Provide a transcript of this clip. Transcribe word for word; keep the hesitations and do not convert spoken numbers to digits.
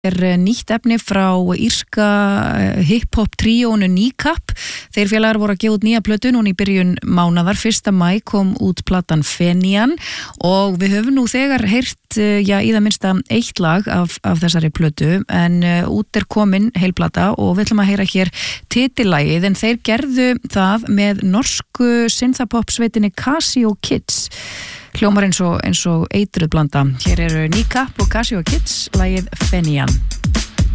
er nýtt efni frá írska hip-hop tríónu Kneecap. Þeir félagar voru að gefa út nýja plötu núna í byrjun mánaðar. Fyrsta maí kom út platan Fenian og við höfum nú þegar heyrt já, í það minnsta eitt lag af, af þessari plötu en uh, út er komin heil plata og við ætlum að heyra hér titillagið en þeir gerðu það með norsku synthpop sveitinni Casio Kids. Hljómar eins og, eins og eitruð blanda. Hér eru Kneecap og Casio Kids, lagið Fenian.